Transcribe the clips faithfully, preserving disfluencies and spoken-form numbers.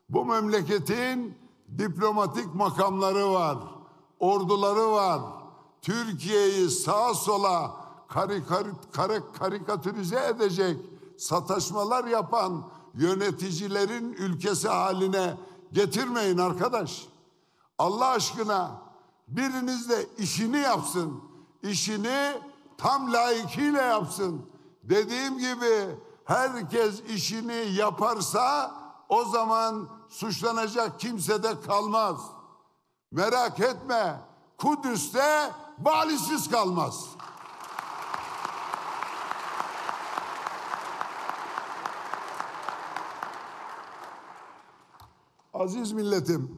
Bu memleketin diplomatik makamları var, orduları var. Türkiye'yi sağa sola karikatür, karikatürize edecek sataşmalar yapan yöneticilerin ülkesi haline getirmeyin arkadaş. Allah aşkına biriniz de işini yapsın. İşini tam layıkıyla yapsın. Dediğim gibi herkes işini yaparsa o zaman suçlanacak kimse de kalmaz. Merak etme, Kudüs'te valisiz kalmaz. Aziz milletim,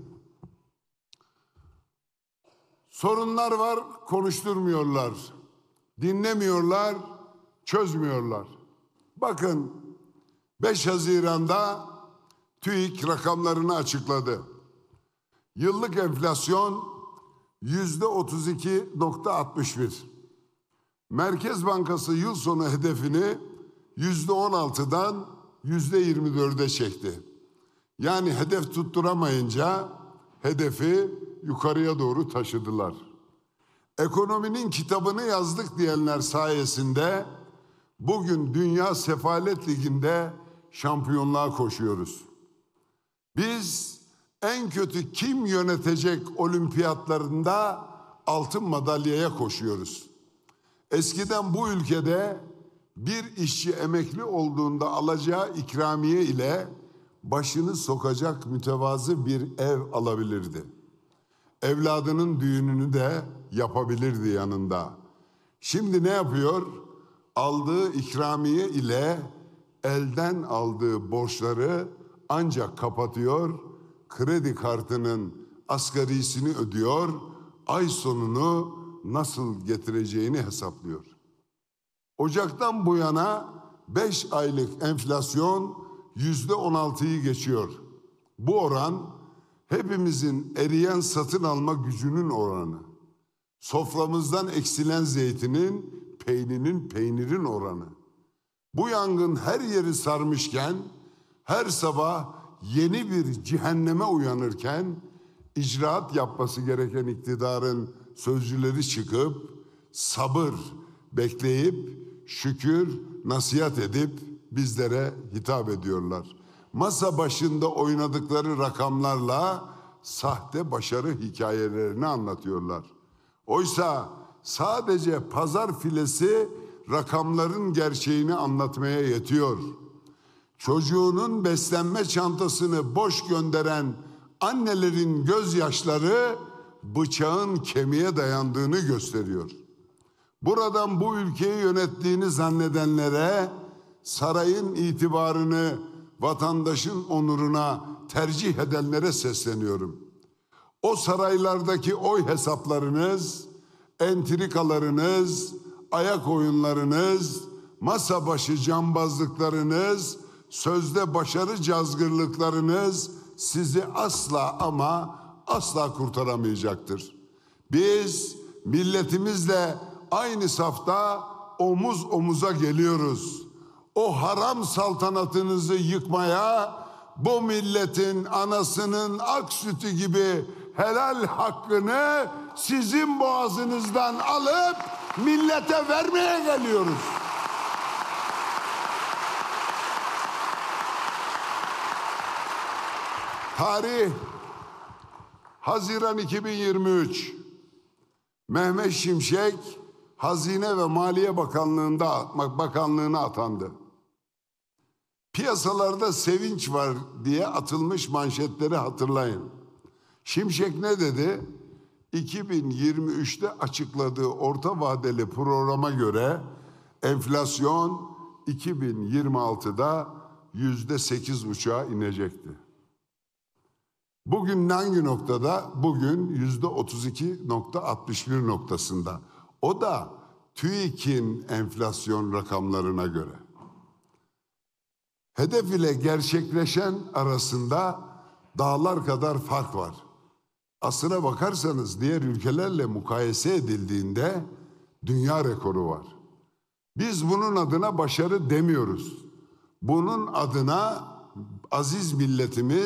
sorunlar var, konuşturmuyorlar. Dinlemiyorlar, çözmüyorlar. Bakın beş Haziran'da TÜİK rakamlarını açıkladı. Yıllık enflasyon yüzde otuz iki nokta altmış bir. Merkez Bankası yıl sonu hedefini yüzde on altıdan yüzde yirmi dörde çekti. Yani hedef tutturamayınca hedefi yukarıya doğru taşıdılar. Ekonominin kitabını yazdık diyenler sayesinde bugün Dünya Sefalet Ligi'nde şampiyonluğa koşuyoruz. Biz en kötü kim yönetecek olimpiyatlarında altın madalyaya koşuyoruz. Eskiden bu ülkede bir işçi emekli olduğunda alacağı ikramiye ile başını sokacak mütevazı bir ev alabilirdi. Evladının düğününü de yapabilirdi yanında. Şimdi ne yapıyor? Aldığı ikramiye ile elden aldığı borçları ancak kapatıyor, kredi kartının asgarisini ödüyor, ay sonunu nasıl getireceğini hesaplıyor. Ocaktan bu yana beş aylık enflasyon yüzde on altıyı geçiyor. Bu oran hepimizin eriyen satın alma gücünün oranı. Soframızdan eksilen zeytinin, peyninin, peynirin oranı. Bu yangın her yeri sarmışken, her sabah yeni bir cehenneme uyanırken, icraat yapması gereken iktidarın sözcüleri çıkıp, sabır bekleyip, şükür, nasihat edip bizlere hitap ediyorlar. Masa başında oynadıkları rakamlarla sahte başarı hikayelerini anlatıyorlar. Oysa sadece pazar filesi rakamların gerçeğini anlatmaya yetiyor. Çocuğunun beslenme çantasını boş gönderen annelerin gözyaşları bıçağın kemiğe dayandığını gösteriyor. Buradan bu ülkeyi yönettiğini zannedenlere, sarayın itibarını vatandaşın onuruna tercih edenlere sesleniyorum. O saraylardaki oy hesaplarınız, entrikalarınız, ayak oyunlarınız, masa başı cambazlıklarınız, sözde başarı cazgırlıklarınız sizi asla ama asla kurtaramayacaktır. Biz milletimizle aynı safta omuz omuza geliyoruz. O haram saltanatınızı yıkmaya, bu milletin anasının ak sütü gibi helal hakkını sizin boğazınızdan alıp millete vermeye geliyoruz. Tarih Haziran iki bin yirmi üç. Mehmet Şimşek Hazine ve Maliye Bakanlığı'nda bakanlığına atandı. Piyasalarda sevinç var diye atılmış manşetleri hatırlayın. Şimşek ne dedi? iki bin yirmi üçte açıkladığı orta vadeli programa göre enflasyon iki bin yirmi altıda yüzde sekiz buçuğa inecekti. Bugün hangi noktada? Bugün yüzde otuz iki nokta altmış bir noktasında. O da TÜİK'in enflasyon rakamlarına göre. Hedef ile gerçekleşen arasında dağlar kadar fark var. Aslına bakarsanız diğer ülkelerle mukayese edildiğinde dünya rekoru var. Biz bunun adına başarı demiyoruz. Bunun adına aziz milletimiz